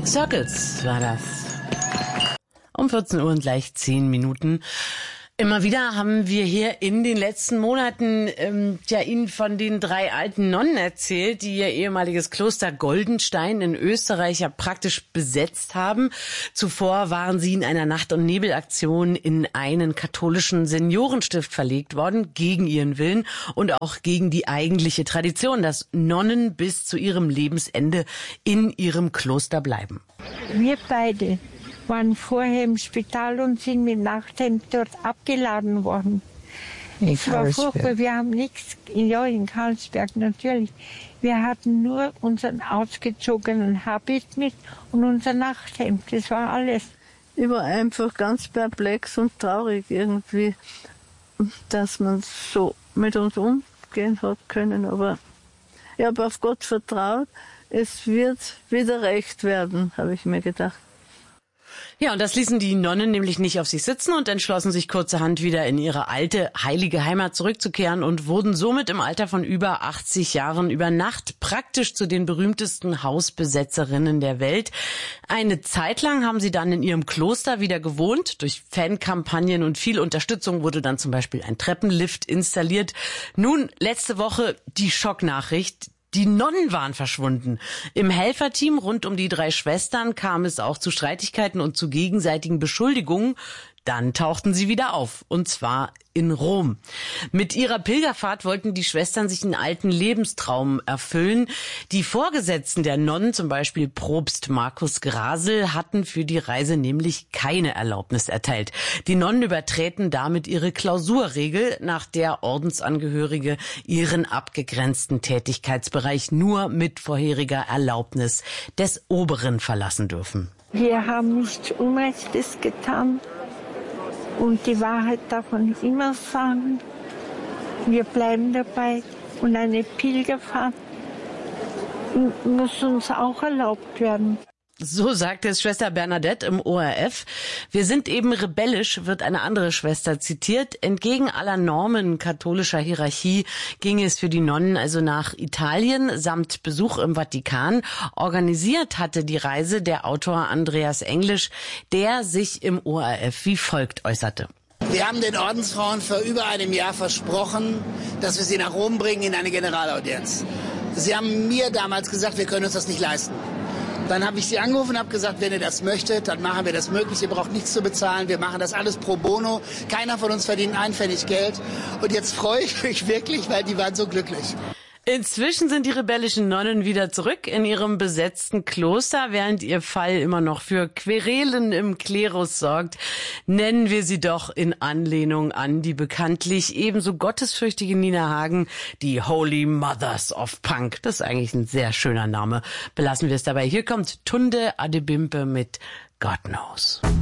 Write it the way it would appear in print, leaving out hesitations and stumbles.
Circles war das. Um 14 Uhr und gleich 10 Minuten. Immer wieder haben wir hier in den letzten Monaten Ihnen von den 3 alten Nonnen erzählt, die ihr ehemaliges Kloster Goldenstein in Österreich ja praktisch besetzt haben. Zuvor waren sie in einer Nacht- und Nebelaktion in einen katholischen Seniorenstift verlegt worden, gegen ihren Willen und auch gegen die eigentliche Tradition, dass Nonnen bis zu ihrem Lebensende in ihrem Kloster bleiben. Wir beide waren vorher im Spital und sind mit Nachthemd dort abgeladen worden. Es war furchtbar, wir haben nichts, ja in Karlsberg natürlich. Wir hatten nur unseren ausgezogenen Habit mit und unser Nachthemd, das war alles. Ich war einfach ganz perplex und traurig irgendwie, dass man so mit uns umgehen hat können. Aber ich habe auf Gott vertraut, es wird wieder recht werden, habe ich mir gedacht. Ja, und das ließen die Nonnen nämlich nicht auf sich sitzen und entschlossen sich kurzerhand wieder in ihre alte, heilige Heimat zurückzukehren und wurden somit im Alter von über 80 Jahren über Nacht praktisch zu den berühmtesten Hausbesetzerinnen der Welt. Eine Zeit lang haben sie dann in ihrem Kloster wieder gewohnt. Durch Fankampagnen und viel Unterstützung wurde dann zum Beispiel ein Treppenlift installiert. Nun, letzte Woche die Schocknachricht. Die Nonnen waren verschwunden. Im Helferteam rund um die 3 Schwestern kam es auch zu Streitigkeiten und zu gegenseitigen Beschuldigungen. Dann tauchten sie wieder auf, und zwar in Rom. Mit ihrer Pilgerfahrt wollten die Schwestern sich einen alten Lebenstraum erfüllen. Die Vorgesetzten der Nonnen, zum Beispiel Propst Markus Grasel, hatten für die Reise nämlich keine Erlaubnis erteilt. Die Nonnen übertreten damit ihre Klausurregel, nach der Ordensangehörige ihren abgegrenzten Tätigkeitsbereich nur mit vorheriger Erlaubnis des Oberen verlassen dürfen. Wir haben nichts Unrechtes getan. Und die Wahrheit darf man nicht immer sagen. Wir bleiben dabei. Und eine Pilgerfahrt muss uns auch erlaubt werden. So sagte es Schwester Bernadette im ORF. Wir sind eben rebellisch, wird eine andere Schwester zitiert. Entgegen aller Normen katholischer Hierarchie ging es für die Nonnen also nach Italien samt Besuch im Vatikan. Organisiert hatte die Reise der Autor Andreas Englisch, der sich im ORF wie folgt äußerte. Wir haben den Ordensfrauen vor über einem Jahr versprochen, dass wir sie nach Rom bringen in eine Generalaudienz. Sie haben mir damals gesagt, wir können uns das nicht leisten. Dann habe ich sie angerufen und habe gesagt, wenn ihr das möchtet, dann machen wir das möglich. Ihr braucht nichts zu bezahlen. Wir machen das alles pro bono. Keiner von uns verdient einen Pfennig Geld. Und jetzt freue ich mich wirklich, weil die waren so glücklich. Inzwischen sind die rebellischen Nonnen wieder zurück in ihrem besetzten Kloster, während ihr Fall immer noch für Querelen im Klerus sorgt. Nennen wir sie doch in Anlehnung an die bekanntlich ebenso gottesfürchtige Nina Hagen, die Holy Mothers of Punk. Das ist eigentlich ein sehr schöner Name. Belassen wir es dabei. Hier kommt Tunde Adebimpe mit God Knows.